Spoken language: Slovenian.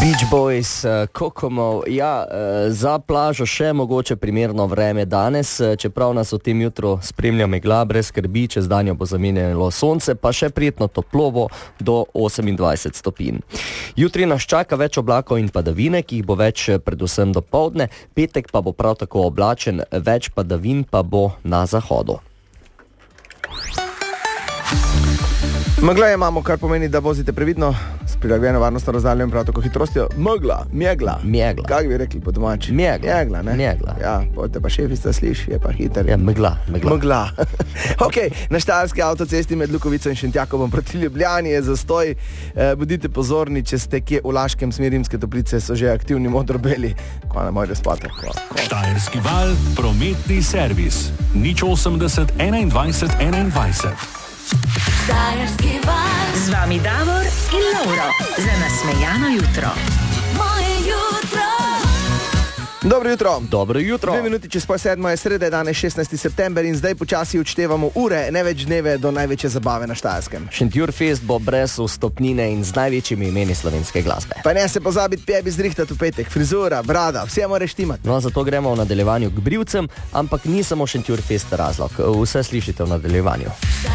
Beach Boys, Kokomo, ja, za plažo še mogoče primerno vreme danes, čeprav nas v tem jutru spremlja megla, brez skrbi, čez dan jo bo zamenjalo sonce, pa še prijetno toplo bo do 28 stopinj. Jutri nas čaka več oblakov in padavine, ki jih bo več predvsem do poldne, petek pa bo prav tako oblačen, več padavin pa bo na zahodu. Megla imamo, kar pomeni, da vozite previdno, s prilagojeno varnostno razdaljo in prav tako hitrostjo. Megla. Kako bi rekli po domači? Megla, ne? Megla. Ja, pojte pa šefica sliši, je pa hiter. Ja, megla. Ok, na štajerski avtocesti med Lukovico in Šentjakovom proti Ljubljani je zastoj. Bodite pozorni, če ste kje v Laškem smeri Rimske Toplice, so že aktivni modro-beli. Ko ne morete spati. Štajerski val, prometni servis. 080 21 21. Štajerski val. Z vami Davor in Lauro. Za nasmejano jutro. Moje jutro. Dobro jutro. 2 minuti čez 6:30 je sreda, danes 16. september in zdaj počasi odštevamo ure, ne več dneve do največje zabave na Štajerskem. Šentjurfest bo brez vstopnine in z največjimi imeni slovenske glasbe. Pa ne se pozabiti pebi zrihtati v petek, frizura, brada, vse mora štimati. No, zato gremo v nadaljevanju k brivcem, ampak ni samo Šentjurfest razlog. Vse slišite v nadaljevanju.